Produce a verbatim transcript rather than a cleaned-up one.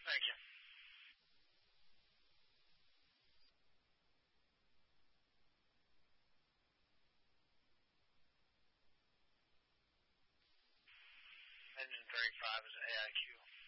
Thank you. Engine thirty-five is A I Q.